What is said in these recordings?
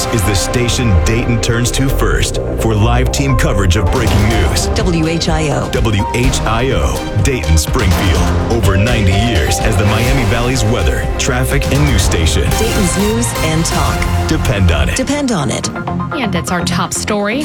is the station Dayton turns to first for live team coverage of breaking news. WHIO. WHIO, Dayton Springfield. Over 90 years as the Miami Valley's weather, traffic, and news station. Dayton's news and talk. Depend on it. Depend on it. And it's our top story.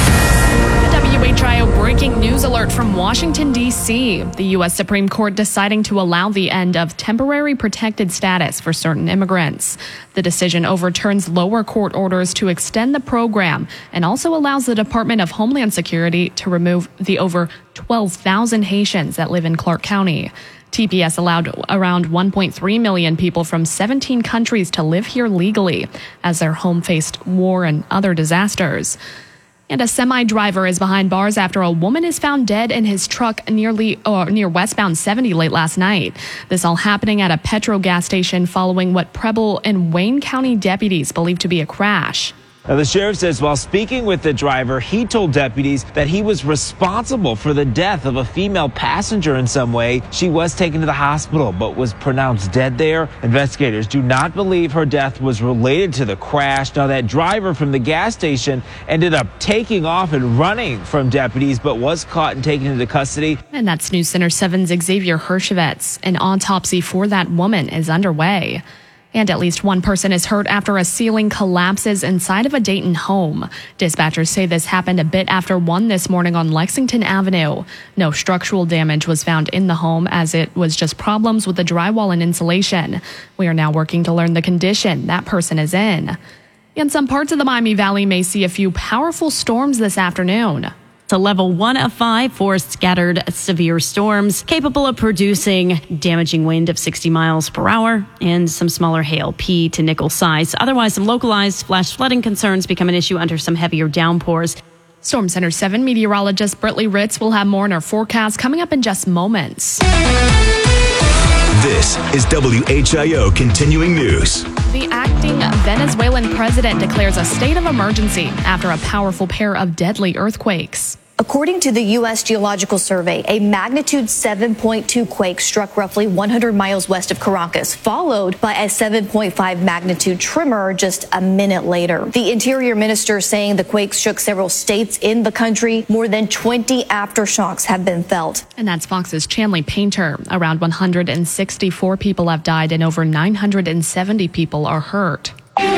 The WHIO breaking news alert from Washington, D.C. The U.S. Supreme Court deciding to allow the end of temporary protected status for certain immigrants. The decision overturns lower court orders to extend the program and also allows the Department of Homeland Security to remove the over 12,000 Haitians that live in Clark County. TPS allowed around 1.3 million people from 17 countries to live here legally as their home faced war and other disasters. And a semi-driver is behind bars after a woman is found dead in his truck near westbound 70 late last night. This all happening at a petrol gas station following what Preble and Wayne County deputies believe to be a crash. Now, the sheriff says while speaking with the driver, he told deputies that he was responsible for the death of a female passenger in some way. She was taken to the hospital, but was pronounced dead there. Investigators do not believe her death was related to the crash. Now, that driver from the gas station ended up taking off and running from deputies, but was caught and taken into custody. And that's News Center 7's Xavier Hershevitz. An autopsy for that woman is underway. And at least one person is hurt after a ceiling collapses inside of a Dayton home. Dispatchers say this happened a bit after 1 this morning on Lexington Avenue. No structural damage was found in the home as it was just problems with the drywall and insulation. We are now working to learn the condition that person is in. And some parts of the Miami Valley may see a few powerful storms this afternoon. A level 1 of 5 for scattered severe storms capable of producing damaging wind of 60 miles per hour and some smaller hail, P to nickel size. Otherwise, some localized flash flooding concerns become an issue under some heavier downpours. Storm Center 7 meteorologist Britley Ritz will have more in our forecast coming up in just moments. This is WHIO Continuing News. The acting Venezuelan president declares a state of emergency after a powerful pair of deadly earthquakes. According to the U.S. Geological Survey, a magnitude 7.2 quake struck roughly 100 miles west of Caracas, followed by a 7.5 magnitude tremor just a minute later. The Interior Minister saying the quake shook several states in the country. More than 20 aftershocks have been felt. And that's Fox's Chanley Painter. Around 164 people have died and over 970 people are hurt.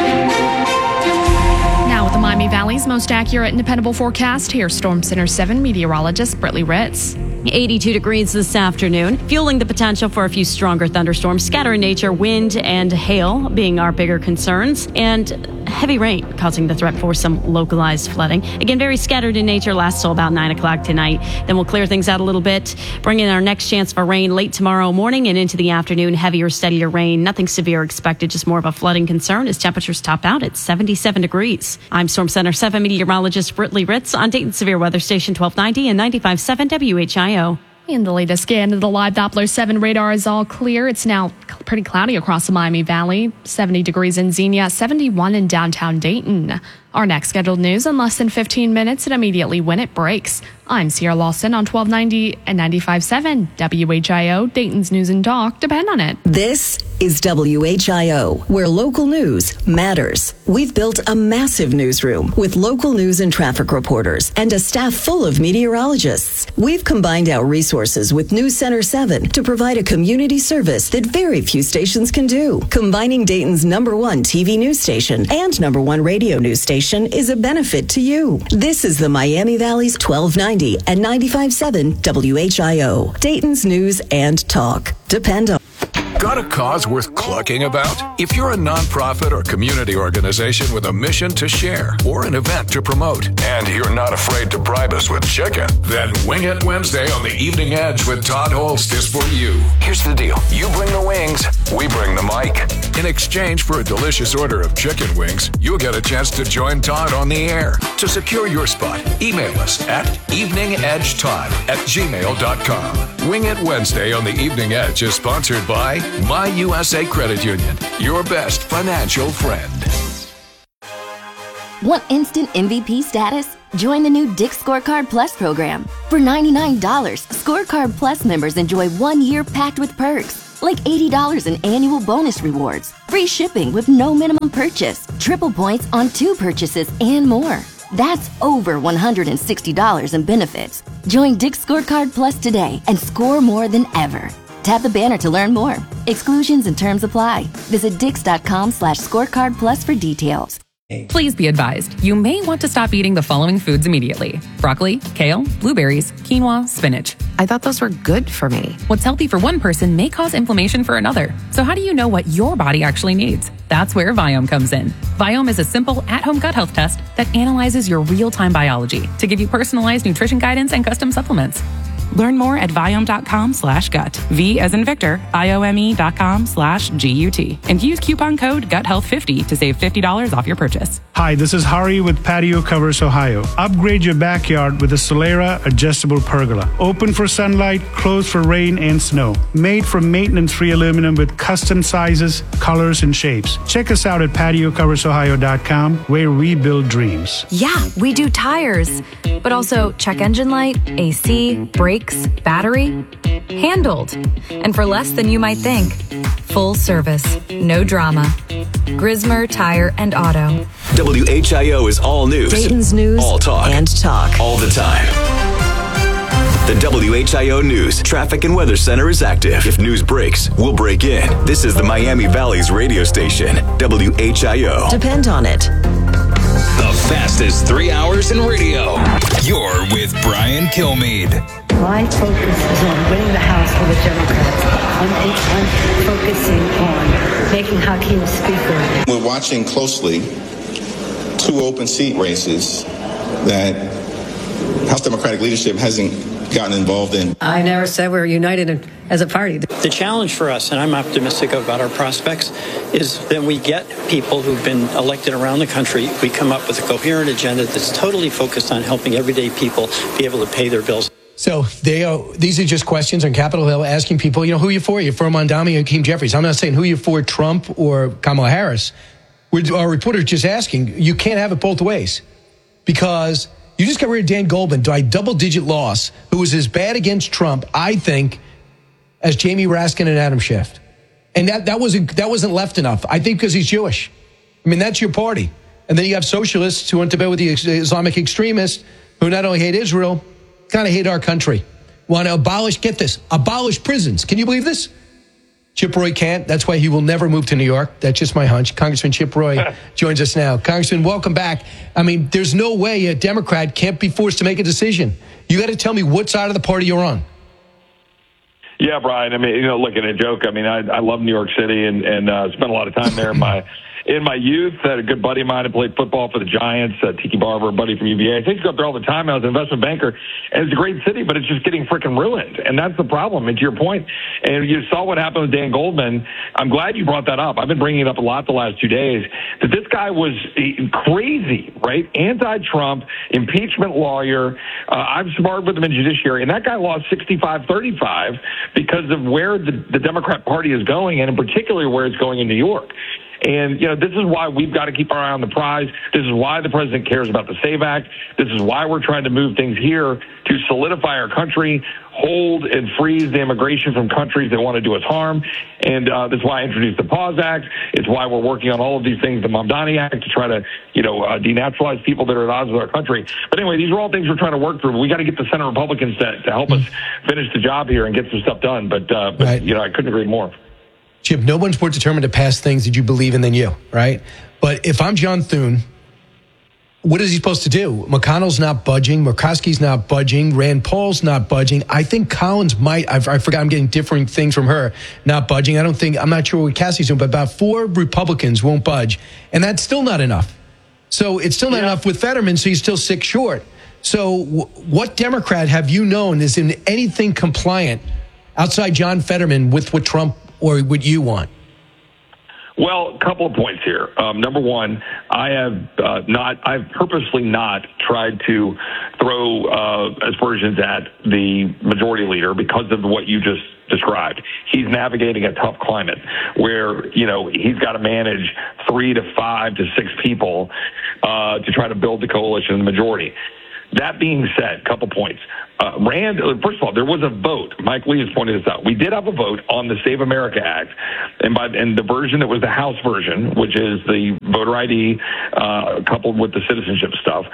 Now with the Miami Valley's most accurate and dependable forecast, here's Storm Center 7 meteorologist Britley Ritz. 82 degrees this afternoon, fueling the potential for a few stronger thunderstorms. Scatter in nature, wind and hail being our bigger concerns, and heavy rain causing the threat for some localized flooding. Again, very scattered in nature, lasts till about 9 o'clock tonight. Then we'll clear things out a little bit, bring in our next chance for rain late tomorrow morning and into the afternoon. Heavier, steadier rain. Nothing severe expected, just more of a flooding concern as temperatures top out at 77 degrees. I'm Storm Center 7 meteorologist Britley Ritz on Dayton Severe Weather Station 1290 and 95.7 WHIO. In the latest scan of the live Doppler 7 radar is all clear. It's now pretty cloudy across the Miami Valley. 70 degrees in Xenia, 71 in downtown Dayton. Our next scheduled news in less than 15 minutes and immediately when it breaks. I'm Sierra Lawson on 1290 and 95.7 WHIO, Dayton's News and Talk. Depend on it. This is WHIO, where local news matters. We've built a massive newsroom with local news and traffic reporters and a staff full of meteorologists. We've combined our resources with News Center 7 to provide a community service that very few stations can do. Combining Dayton's #1 TV news station and #1 radio news station is a benefit to you. This is the Miami Valley's 1290 and 95.7 WHIO, Dayton's News and Talk. Depend on. Got a cause worth clucking about? If you're a nonprofit or community organization with a mission to share or an event to promote, and you're not afraid to bribe us with chicken, then Wing It Wednesday on the Evening Edge with Todd Holst is for you. Here's the deal. You bring the wings, we bring the mic. In exchange for a delicious order of chicken wings, you'll get a chance to join Todd on the air. To secure your spot, email us at eveningedgetodd@gmail.com. Wing It Wednesday on the Evening Edge is sponsored by My USA Credit Union, your best financial friend. Want instant MVP status? Join the new Dick's Scorecard Plus program. For $99, Scorecard Plus members enjoy 1 year packed with perks, like $80 in annual bonus rewards, free shipping with no minimum purchase, triple points on 2 purchases, and more. That's over $160 in benefits. Join Dick's Scorecard Plus today and score more than ever. Tap the banner to learn more. Exclusions and terms apply. Visit dix.com/scorecard plus for details. Please be advised, you may want to stop eating the following foods immediately: broccoli, kale, blueberries, quinoa, spinach. I thought those were good for me. What's healthy for one person may cause inflammation for another. So how do you know what your body actually needs? That's where Viome comes in. Viome is a simple at-home gut health test that analyzes your real-time biology to give you personalized nutrition guidance and custom supplements. Learn more at Viome.com/gut. V as in Victor, IOME.com/GUT. And use coupon code GUTHEALTH50 to save $50 off your purchase. Hi, this is Hari with Patio Covers Ohio. Upgrade your backyard with a Solera adjustable pergola. Open for sunlight, closed for rain and snow. Made from maintenance-free aluminum with custom sizes, colors, and shapes. Check us out at patiocoversohio.com, where we build dreams. Yeah, we do tires, but also check engine light, AC, brakes, battery, handled. And for less than you might think. Full service, no drama. Grismer Tire and Auto. WHIO is all news. Dayton's news. All talk. And talk. All the time. The WHIO News Traffic and Weather Center is active. If news breaks, we'll break in. This is the Miami Valley's radio station, WHIO. Depend on it. The fastest 3 hours in radio. You're with Brian Kilmeade. My focus is on winning the House for the Democrats. I'm focusing on making Hakeem Speaker. We're watching closely 2 open seat races that House Democratic leadership hasn't gotten involved in. I never said we're united as a party. The challenge for us, and I'm optimistic about our prospects, is that we get people who've been elected around the country. We come up with a coherent agenda that's totally focused on helping everyday people be able to pay their bills. So these are just questions on Capitol Hill asking people, who are you for? You're for Mondami or Hakeem Jeffries. I'm not saying who you're for, Trump or Kamala Harris. Our reporter's just asking, you can't have it both ways, because you just got rid of Dan Goldman by double-digit loss, who was as bad against Trump, I think, as Jamie Raskin and Adam Schiff. And that wasn't left enough, I think, because he's Jewish. I mean, that's your party. And then you have socialists who went to bed with the Islamic extremists who not only hate Israel, kind of hate our country. Want to abolish prisons. Can you believe this? Chip Roy can't. That's why he will never move to New York. That's just my hunch. Congressman Chip Roy joins us now. Congressman, welcome back. I mean, there's no way a Democrat can't be forced to make a decision. You got to tell me what side of the party you're on. Yeah, Brian. I mean, look, in a joke, I mean, I love New York City and spent a lot of time there in my youth. I had a good buddy of mine who played football for the Giants, Tiki Barber, a buddy from UVA. I used to go up there all the time. I was an investment banker, and it's a great city, but it's just getting freaking ruined. And that's the problem. And to your point, and you saw what happened with Dan Goldman. I'm glad you brought that up. I've been bringing it up a lot the last 2 days, that this guy was crazy, right? Anti-Trump, impeachment lawyer. I've sparred with him in judiciary, and that guy lost 65-35 because of where the Democrat Party is going, and in particular where it's going in New York. And, this is why we've got to keep our eye on the prize. This is why the president cares about the SAVE Act. This is why we're trying to move things here to solidify our country, hold and freeze the immigration from countries that want to do us harm. And that's why I introduced the PAUSE Act. It's why we're working on all of these things, the Mamdani Act, to try to, denaturalize people that are at odds with our country. But anyway, these are all things we're trying to work through. We got to get the Senate Republicans to help us finish the job here and get some stuff done. But right. I couldn't agree more. Chip, no one's more determined to pass things that you believe in than you, right? But if I'm John Thune, what is he supposed to do? McConnell's not budging. Murkowski's not budging. Rand Paul's not budging. I think Collins might. I forgot. I'm getting differing things from her. Not budging. I'm not sure what Cassie's doing, but about 4 Republicans won't budge. And that's still not enough. So it's still not enough with Fetterman, so he's still 6 short. So what Democrat have you known is in anything compliant outside John Fetterman with what Trump or what you want? Well, a couple of points here. Number one, I've purposely not tried to throw aspersions at the majority leader because of what you just described. He's navigating a tough climate where, he's got to manage 3 to 5 to 6 people to try to build the coalition in the majority. That being said, a couple points. Rand, first of all, there was a vote. Mike Lee has pointed this out. We did have a vote on the Save America Act, and the version that was the House version, which is the voter ID coupled with the citizenship stuff.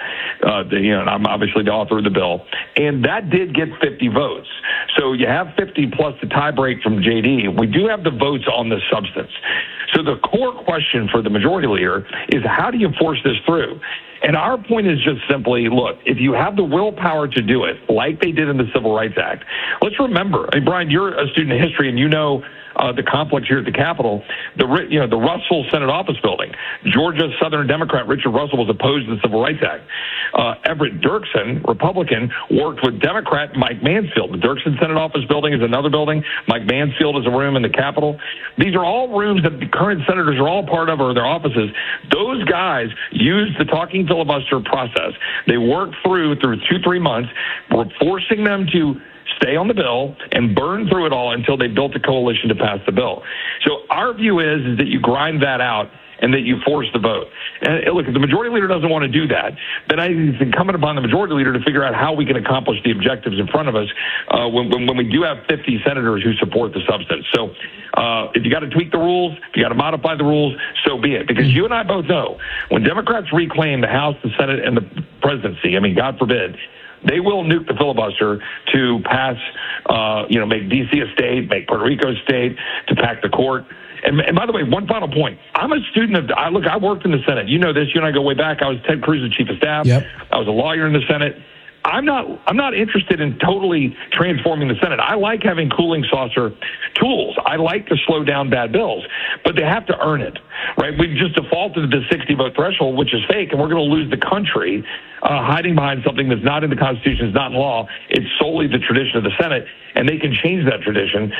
And I'm obviously the author of the bill, and that did get 50 votes. So you have 50 plus the tie break from JD. We do have the votes on the substance. So the core question for the majority leader is, how do you force this through? And our point is just simply, look, if you have the willpower to do it, like they did in the Civil Rights Act, let's remember, Brian, you're a student of history, and you know the complex here at the Capitol, the Russell Senate Office Building. Georgia's Southern Democrat Richard Russell was opposed to the Civil Rights Act. Everett Dirksen, Republican, worked with Democrat Mike Mansfield. The Dirksen Senate Office Building is another building. Mike Mansfield is a room in the Capitol. These are all rooms that the current senators are all part of, or their offices. Those guys used the talking filibuster process. They worked through 2-3 months. We're forcing them to stay on the bill and burn through it all until they built a coalition to pass the bill. So our view is that you grind that out and that you force the vote. And look, if the majority leader doesn't want to do that, then I think it's incumbent upon the majority leader to figure out how we can accomplish the objectives in front of us when we do have 50 senators who support the substance. So if you got to tweak the rules, if you got to modify the rules, so be it. Because you and I both know when Democrats reclaim the House, the Senate, and the presidency, I mean, God forbid, they will nuke the filibuster to pass, make D.C. a state, make Puerto Rico a state, to pack the court. And by the way, one final point. I'm a student of, I worked in the Senate. You know this. You and I go way back. I was Ted Cruz's chief of staff. Yep. I was a lawyer in the Senate. I'm not interested in totally transforming the Senate. I like having cooling saucer tools. I like to slow down bad bills, but they have to earn it, right? We've just defaulted to the 60-vote threshold, which is fake, and we're going to lose the country hiding behind something that's not in the Constitution, is not in law. It's solely the tradition of the Senate, and they can change that tradition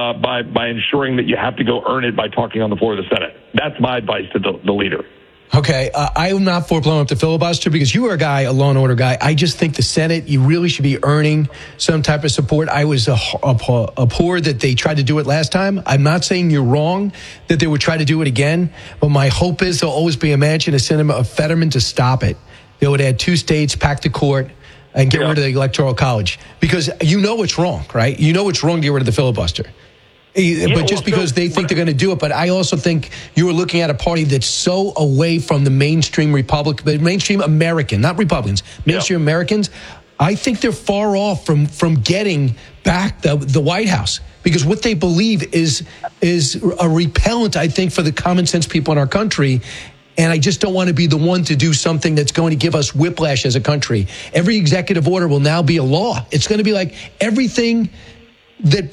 by ensuring that you have to go earn it by talking on the floor of the Senate. That's my advice to the leader. Okay, I am not for blowing up the filibuster because you are a law and order guy. I just think the Senate, you really should be earning some type of support. I was abhorred that they tried to do it last time. I'm not saying you're wrong that they would try to do it again, but my hope is there'll always be a mansion, a Senate, a Fetterman to stop it. They would add 2 states, pack the court, and get rid of the Electoral College. Because you know it's wrong, right? You know it's wrong to get rid of the filibuster. But just because they think they're going to do it. But I also think you are looking at a party that's so away from the mainstream mainstream American, not Republicans, mainstream Americans. I think they're far off from getting back the White House, because what they believe is a repellent, I think, for the common sense people in our country. And I just don't want to be the one to do something that's going to give us whiplash as a country. Every executive order will now be a law. It's going to be like everything that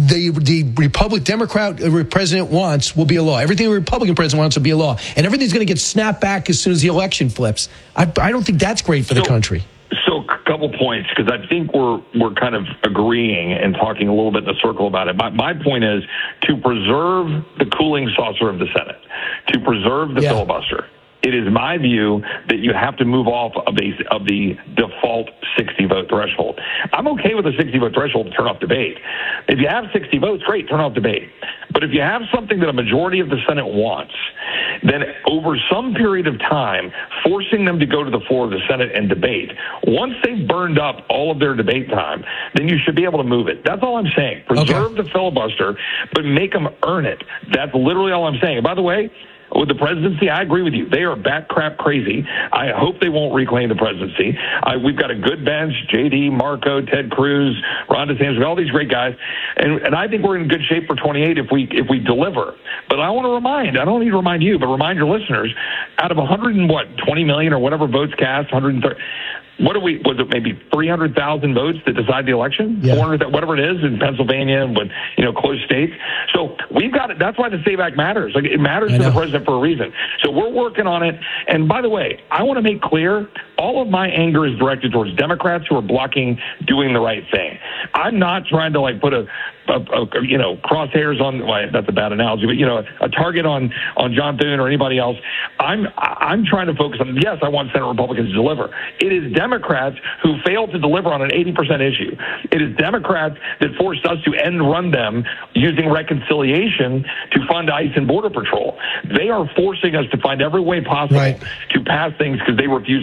the Democrat president wants will be a law. Everything the Republican president wants will be a law. And everything's going to get snapped back as soon as the election flips. I don't think that's great for the country. So a couple points, because I think we're kind of agreeing and talking a little bit in a circle about it. My point is to preserve the cooling saucer of the Senate, to preserve the filibuster. It is my view that you have to move off of the default 60-vote threshold. I'm okay with a 60-vote threshold to turn off debate. If you have 60 votes, great, turn off debate. But if you have something that a majority of the Senate wants, then over some period of time, forcing them to go to the floor of the Senate and debate, once they've burned up all of their debate time, then you should be able to move it. That's all I'm saying. Preserve the filibuster, but make them earn it. That's literally all I'm saying. And by the way, with the presidency, I agree with you. They are bat crap crazy. I hope they won't reclaim the presidency. We've got a good bench: JD, Marco, Ted Cruz, Ron DeSantis, all these great guys, and I think we're in good shape for 28 if we deliver. But I want to I don't need to remind you, but remind your listeners: out of 20 million or whatever votes cast, 130. Was it maybe 300,000 votes that decide the election? 400, whatever it is in Pennsylvania and with, close states. So we've got it. That's why the SAVE Act matters. Like, it matters to the president for a reason. So we're working on it. And by the way, I want to make clear, all of my anger is directed towards Democrats who are blocking doing the right thing. I'm not trying to put a crosshairs on, that's a bad analogy, but a target on John Thune or anybody else. I'm trying to focus on, yes, I want Senate Republicans to deliver. It is Democrats who failed to deliver on an 80% issue. It is Democrats that forced us to run them using reconciliation to fund ICE and Border Patrol. They are forcing us to find every way possible to pass things because they refuse to work with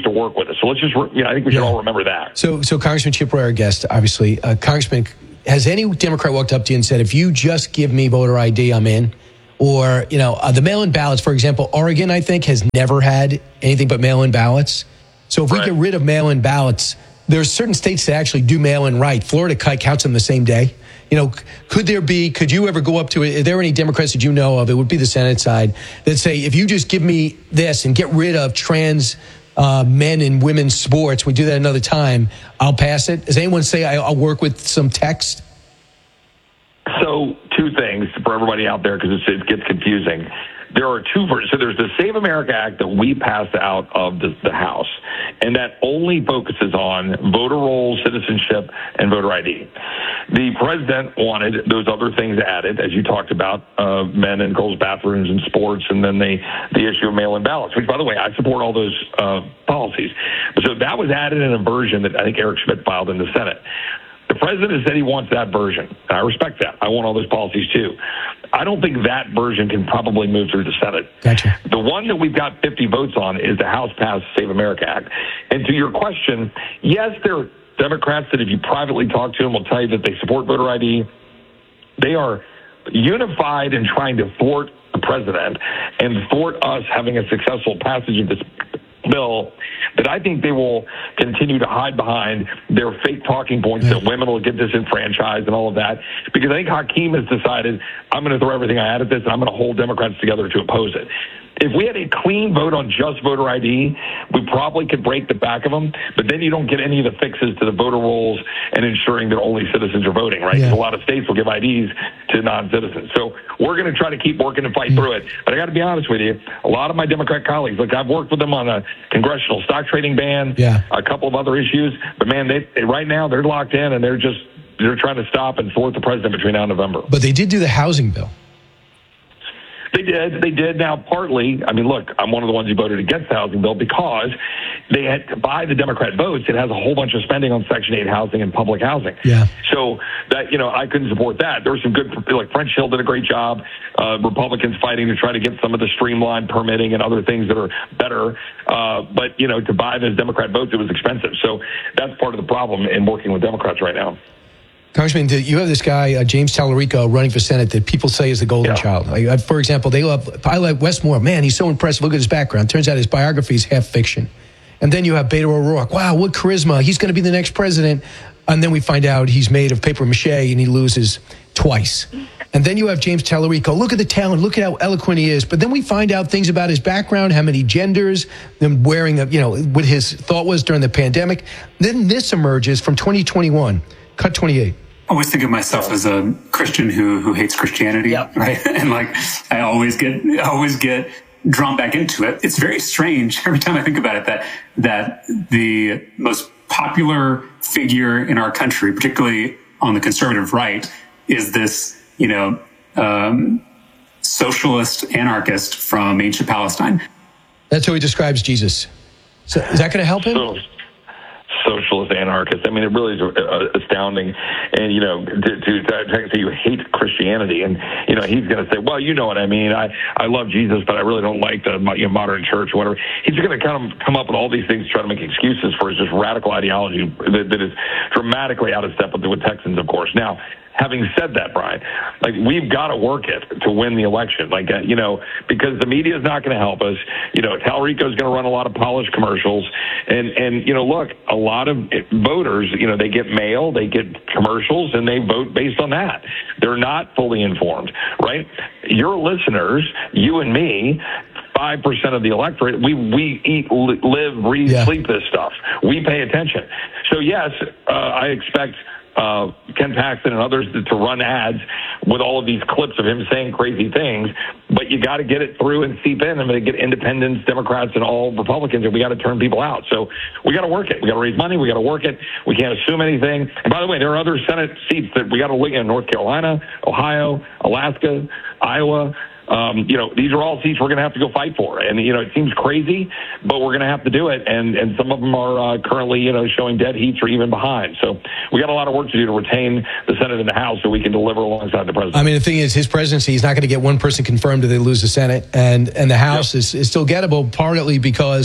with it. So let's just, I think we should all remember that. So Congressman Chip Roy, our guest, obviously, Congressman, has any Democrat walked up to you and said, if you just give me voter ID, I'm in? Or, the mail-in ballots, for example, Oregon, I think, has never had anything but mail-in ballots. So if we get rid of mail-in ballots, there's certain states that actually do mail-in right. Florida counts them the same day. Could you ever go up to it? Are there any Democrats that you know of, it would be the Senate side, that say, if you just give me this and get rid of trans men and women's sports, we do that another time, I'll pass it? Does anyone say I'll work with some text? So two things for everybody out there, because it gets confusing. There are two versions. So there's the Save America Act that we passed out of the House, and that only focuses on voter rolls, citizenship, and voter ID. The president wanted those other things added, as you talked about, men and girls' bathrooms and sports, and then the issue of mail-in ballots, which, by the way, I support all those policies. So that was added in a version that I think Eric Schmidt filed in the Senate. The president has said he wants that version. And I respect that. I want all those policies too. I don't think that version can probably move through the Senate. Gotcha. The one that we've got 50 votes on is the House passed Save America Act. And to your question, yes, there are Democrats that if you privately talk to them will tell you that they support voter ID. They are unified in trying to thwart the president and thwart us having a successful passage of this bill, that I think they will continue to hide behind their fake talking points that women will get disenfranchised and all of that, because I think Hakeem has decided, I'm going to throw everything I had at this and I'm going to hold Democrats together to oppose it. If we had a clean vote on just voter ID, we probably could break the back of them, but then you don't get any of the fixes to the voter rolls and ensuring that only citizens are voting, right? Because a lot of states will give IDs to non-citizens. So we're going to try to keep working and fight through it. But I got to be honest with you, a lot of my Democrat colleagues, look, I've worked with them on a congressional stock trading ban, a couple of other issues, but man, right now they're locked in and they're trying to stop and thwart the president between now and November. But they did do the housing bill. They did. Now, partly, I mean, look, I'm one of the ones who voted against the housing bill because they had to buy the Democrat votes. It has a whole bunch of spending on Section 8 housing and public housing. Yeah. So that, I couldn't support that. There was some good, like French Hill did a great job. Republicans fighting to try to get some of the streamlined permitting and other things that are better. But, to buy those Democrat votes, it was expensive. So that's part of the problem in working with Democrats right now. Congressman, you have this guy, James Tallarico, running for Senate that people say is the golden child. For example, I like Wes Moore. Man, he's so impressive. Look at his background. Turns out his biography is half fiction. And then you have Beto O'Rourke. Wow, what charisma. He's going to be the next president. And then we find out he's made of paper mache and he loses twice. And then you have James Tallarico. Look at the talent. Look at how eloquent he is. But then we find out things about his background, how many genders, them wearing, what his thought was during the pandemic. Then this emerges from 2021. Cut 28. I always think of myself as a Christian who hates Christianity, right? And I always get drawn back into it. It's very strange every time I think about it that the most popular figure in our country, particularly on the conservative right, is this, socialist anarchist from ancient Palestine. That's how he describes Jesus. So is that going to help him? Socialist anarchist. I mean, it really is astounding. And, to say you hate Christianity, and, he's going to say, well, you know what I mean. I love Jesus, but I really don't like the modern church or whatever. He's going to kind of come up with all these things to try to make excuses for his just radical ideology that is dramatically out of step with Texans, of course. Now, having said that, Brian, we've got to work it to win the election. Because the media is not going to help us. Tallarico is going to run a lot of polished commercials. And look, a lot of voters, they get mail, they get commercials, and they vote based on that. They're not fully informed, right? Your listeners, you and me, 5% of the electorate, we eat, live, breathe, sleep this stuff. We pay attention. So, yes, I expect Ken Paxton and others to run ads with all of these clips of him saying crazy things, but you got to get it through and seep in. I mean, get independents, Democrats, and all Republicans, and we got to turn people out. So we got to work it. We got to raise money. We got to work it. We can't assume anything. And by the way, there are other Senate seats that we got to look in: North Carolina, Ohio, Alaska, Iowa. These are all seats we're going to have to go fight for. And, it seems crazy, but we're going to have to do it. And some of them are currently, showing dead heats or even behind. So we got a lot of work to do to retain the Senate and the House so we can deliver alongside the president. I mean, the thing is, his presidency, he's not going to get one person confirmed if they lose the Senate. And the House is still gettable, partly because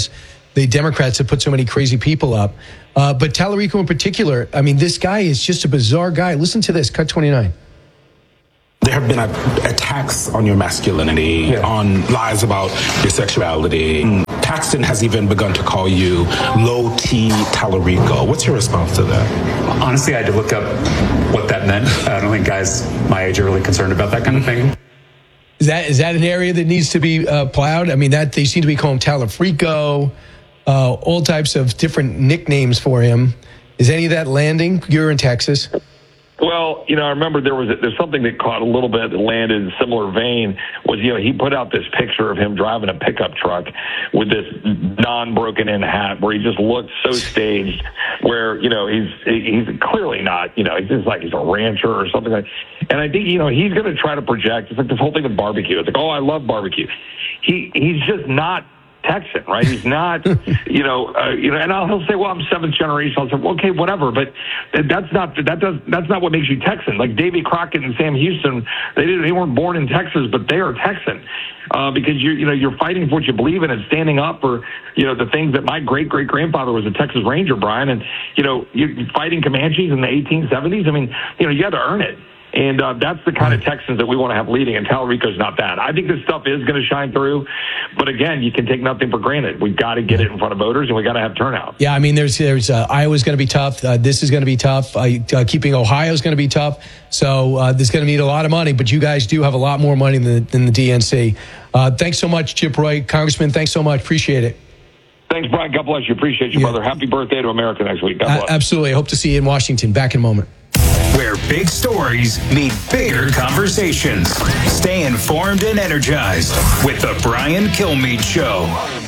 the Democrats have put so many crazy people up. But Tallarico in particular, I mean, this guy is just a bizarre guy. Listen to this, cut 29. There have been attacks on your masculinity, on lies about your sexuality. Paxton has even begun to call you low T Tallarico. What's your response to that? Honestly, I had to look up what that meant. I don't think guys my age are really concerned about that kind of thing. Is that an area that needs to be plowed? I mean, that they seem to be calling Tallafrico, all types of different nicknames for him. Is any of that landing? You're in Texas. Well, I remember there's something that caught a little bit that landed in a similar vein was, he put out this picture of him driving a pickup truck with this non-broken in hat where he just looked so staged where, he's clearly not, he's just like he's a rancher or something like that. And I think, he's going to try to project, it's like this whole thing with barbecue. It's like, oh, I love barbecue. He's just not Texan, right? He's not, and he'll say, well, I'm seventh generation. I'll say, well, okay, whatever. But that's not what makes you Texan. Like Davy Crockett and Sam Houston, they weren't born in Texas, but they are Texan because you're fighting for what you believe in and standing up for, the things that my great grandfather was a Texas Ranger, Brian, and you're fighting Comanches in the 1870s. I mean, you had to earn it. And that's the kind of Texans that we want to have leading, and Tallarico's not that. I think this stuff is going to shine through, but again, you can take nothing for granted. We've got to get it in front of voters, and we've got to have turnout. Yeah, I mean, there's Iowa's going to be tough. This is going to be tough. Keeping Ohio's going to be tough. So there's going to need a lot of money, but you guys do have a lot more money than the DNC. Thanks so much, Chip Roy. Congressman, thanks so much. Appreciate it. Thanks, Brian. God bless you. Appreciate you, brother. Happy birthday to America next week. God bless. Absolutely. I hope to see you in Washington. Back in a moment. Where big stories meet bigger conversations. Stay informed and energized with the Brian Kilmeade Show.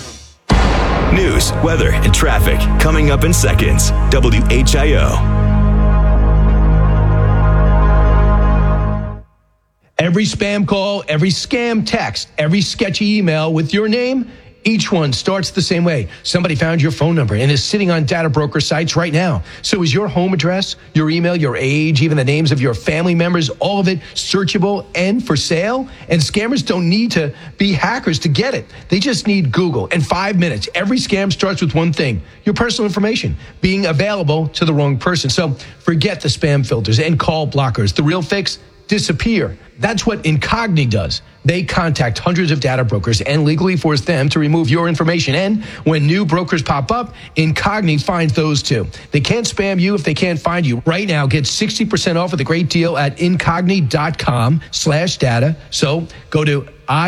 News, weather, and traffic coming up in seconds. WHIO. Every spam call, every scam text, every sketchy email with your name, each one starts the same way. Somebody found your phone number and is sitting on data broker sites right now. So is your home address, your email, your age, even the names of your family members, all of it searchable and for sale? And scammers don't need to be hackers to get it. They just need Google. In 5 minutes, every scam starts with one thing: your personal information being available to the wrong person. So forget the spam filters and call blockers. The real fix: disappear. That's what Incogni does. They contact hundreds of data brokers and legally force them to remove your information. And when new brokers pop up, Incogni finds those too. They can't spam you if they can't find you. Right now, get 60% off with a great deal at incogni.com/data. So go to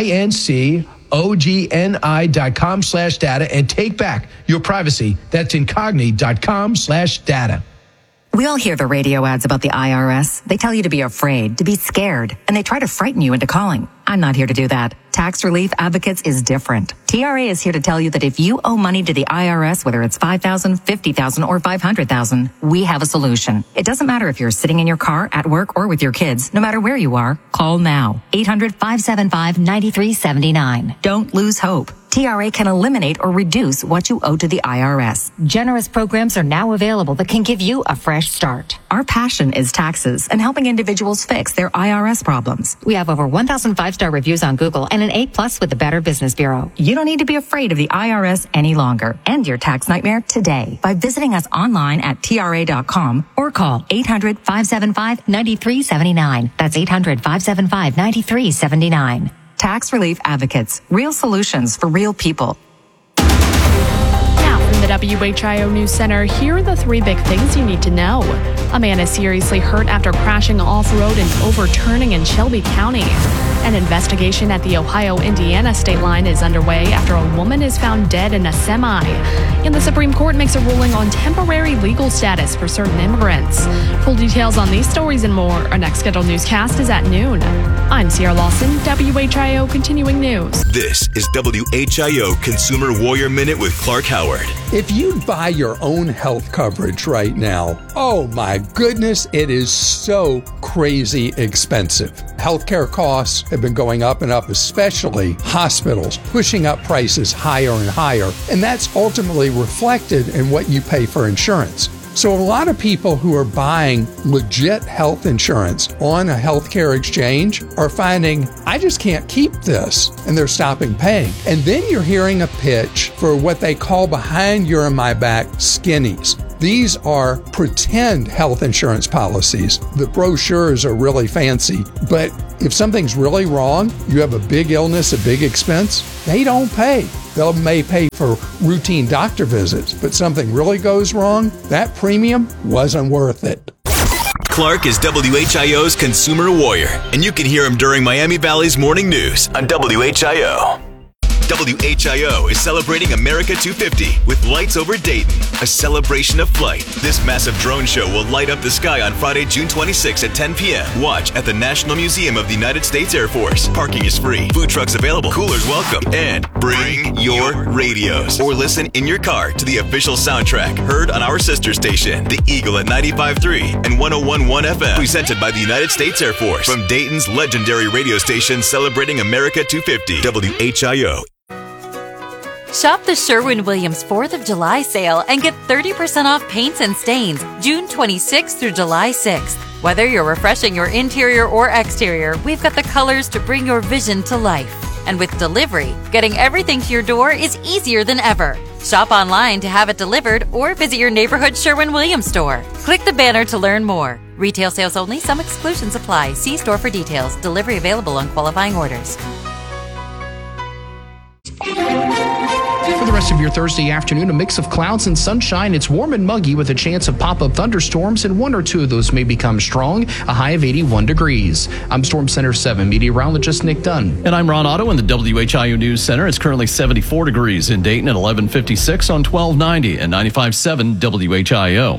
INCOGNI.com/data and take back your privacy. That's incogni.com/data. We all hear the radio ads about the IRS. They tell you to be afraid, to be scared, and they try to frighten you into calling. I'm not here to do that. Tax Relief Advocates is different. TRA is here to tell you that if you owe money to the IRS, whether it's $5,000, $50,000, or $500,000, we have a solution. It doesn't matter if you're sitting in your car, at work, or with your kids. No matter where you are, call now. 800-575-9379. Don't lose hope. TRA can eliminate or reduce what you owe to the IRS. Generous programs are now available that can give you a fresh start. Our passion is taxes and helping individuals fix their IRS problems. We have over 1,000 5-star reviews on Google and an A+ with the Better Business Bureau. You don't need to be afraid of the IRS any longer. End your tax nightmare today by visiting us online at TRA.com or call 800-575-9379. That's 800-575-9379. Tax Relief Advocates. Real solutions for real people. Now from the WHIO News Center, here are the 3 big things you need to know. A man is seriously hurt after crashing off-road and overturning in Shelby County. An investigation at the Ohio-Indiana state line is underway after a woman is found dead in a semi. And the Supreme Court makes a ruling on temporary legal status for certain immigrants. Full details on these stories and more. Our next scheduled newscast is at noon. I'm Sierra Lawson, WHIO Continuing News. This is WHIO Consumer Warrior Minute with Clark Howard. If you buy your own health coverage right now, oh my goodness, it is so crazy expensive. Healthcare costs have been going up and up, especially hospitals, pushing up prices higher and higher. And that's ultimately reflected in what you pay for insurance. So a lot of people who are buying legit health insurance on a healthcare exchange are finding, I just can't keep this, and they're stopping paying. And then you're hearing a pitch for what they call behind your and my back skinnies. These are pretend health insurance policies. The brochures are really fancy, but if something's really wrong, you have a big illness, a big expense, they don't pay. They may pay for routine doctor visits, but something really goes wrong, that premium wasn't worth it. Clark is WHIO's consumer warrior, and you can hear him during Miami Valley's morning news on WHIO. WHIO is celebrating America 250 with Lights Over Dayton, a celebration of flight. This massive drone show will light up the sky on Friday, June 26 at 10 p.m. Watch at the National Museum of the United States Air Force. Parking is free, food trucks available, coolers welcome, and bring your radios or listen in your car to the official soundtrack heard on our sister station, The Eagle at 95.3 and 101.1 FM, presented by the United States Air Force from Dayton's legendary radio station celebrating America 250, WHIO. Shop the Sherwin-Williams 4th of July sale and get 30% off paints and stains June 26th through July 6th. Whether you're refreshing your interior or exterior, we've got the colors to bring your vision to life. And with delivery, getting everything to your door is easier than ever. Shop online to have it delivered or visit your neighborhood Sherwin-Williams store. Click the banner to learn more. Retail sales only. Some exclusions apply. See store for details. Delivery available on qualifying orders. For the rest of your Thursday afternoon, a mix of clouds and sunshine. It's warm and muggy with a chance of pop-up thunderstorms, and one or two of those may become strong, a high of 81 degrees. I'm Storm Center 7 meteorologist Nick Dunn. And I'm Ron Otto in the WHIO News Center. It's currently 74 degrees in Dayton at 11:56 on 1290 and 95.7 WHIO.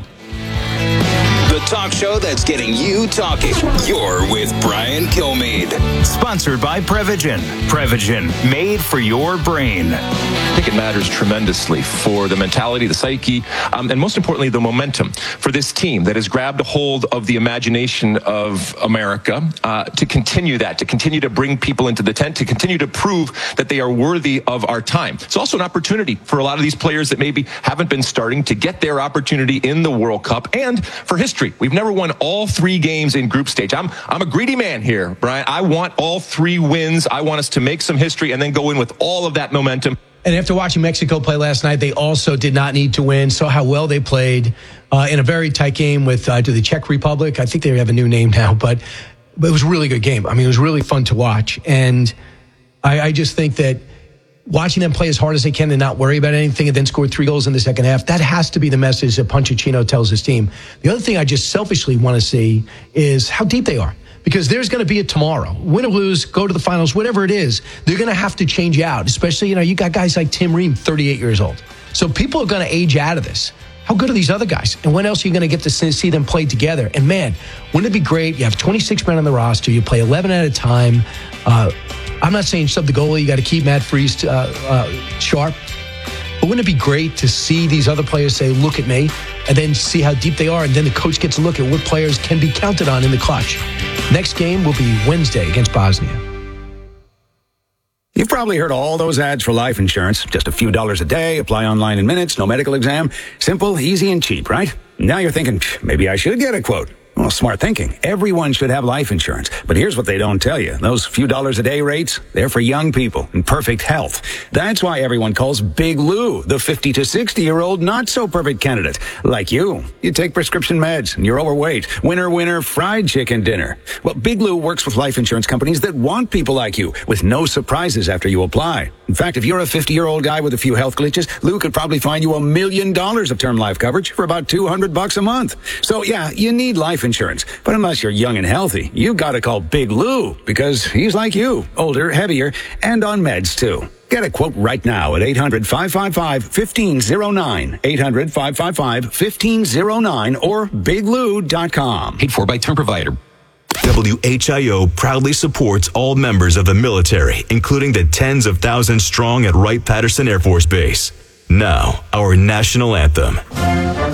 The talk show that's getting you talking. You're with Brian Kilmeade. Sponsored by Prevagen. Prevagen, made for your brain. I think it matters tremendously for the mentality, the psyche, and most importantly, the momentum for this team that has grabbed a hold of the imagination of America to continue that, to continue to bring people into the tent, to continue to prove that they are worthy of our time. It's also an opportunity for a lot of these players that maybe haven't been starting to get their opportunity in the World Cup, and for history. We've never won all three games in group stage. I'm a greedy man here, Brian. I want all three wins. I want us to make some history and then go in with all of that momentum. And after watching Mexico play last night, they also did not need to win. Saw how well they played in a very tight game with the Czech Republic. I think they have a new name now, but it was a really good game. I mean, it was really fun to watch. And I just think that watching them play as hard as they can and not worry about anything and then score 3 goals in the second half, that has to be the message that Pochettino tells his team. The other thing I just selfishly want to see is how deep they are. Because there's going to be a tomorrow. Win or lose, go to the finals, whatever it is, they're going to have to change out. Especially, you got guys like Tim Ream, 38 years old. So people are going to age out of this. How good are these other guys? And when else are you going to get to see them play together? And man, wouldn't it be great? You have 26 men on the roster. You play 11 at a time. I'm not saying sub the goalie. You got to keep Matt Freese sharp. But wouldn't it be great to see these other players say, look at me, and then see how deep they are, and then the coach gets a look at what players can be counted on in the clutch. Next game will be Wednesday against Bosnia. You've probably heard all those ads for life insurance. Just a few dollars a day, apply online in minutes, no medical exam. Simple, easy, and cheap, right? Now you're thinking, maybe I should get a quote. Well, smart thinking. Everyone should have life insurance. But here's what they don't tell you. Those few dollars a day rates, they're for young people in perfect health. That's why everyone calls Big Lou the 50 to 60-year-old not-so-perfect candidate. Like you. You take prescription meds and you're overweight. Winner, fried chicken dinner. Well, Big Lou works with life insurance companies that want people like you with no surprises after you apply. In fact, if you're a 50-year-old guy with a few health glitches, Lou could probably find you $1 million of term life coverage for about $200 a month. So, yeah, you need life insurance. But unless you're young and healthy, you've got to call Big Lou because he's like you, older, heavier, and on meds, too. Get a quote right now at 800-555-1509, 800-555-1509, or biglou.com. Paid for by Term Provider. WHIO proudly supports all members of the military, including the tens of thousands strong at Wright-Patterson Air Force Base. Now, our national anthem.